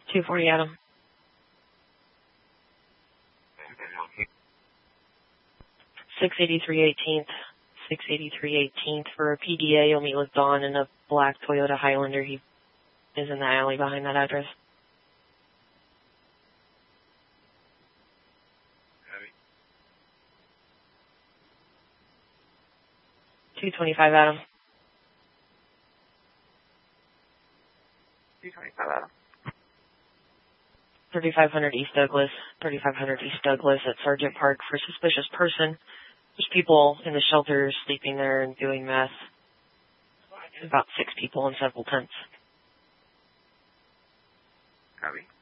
240 Adam. 683 18th. 683 18th for a PDA. You'll meet with Don in a black Toyota Highlander. He is in the alley behind that address. 225 Adam. 225 Adam. 3500 East Douglas. 3500 East Douglas at Sergeant Park for suspicious person. There's people in the shelters sleeping there and doing meth. About 6 people in several tents. Copy.